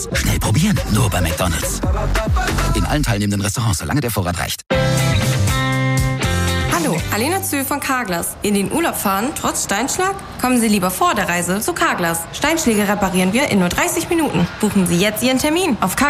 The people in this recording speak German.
Schnell probieren, nur bei McDonald's. In allen teilnehmenden Restaurants, solange der Vorrat reicht. Hallo, Alena Zöhl von Carglass. In den Urlaub fahren, trotz Steinschlag? Kommen Sie lieber vor der Reise zu Carglass. Steinschläge reparieren wir in nur 30 Minuten. Buchen Sie jetzt Ihren Termin auf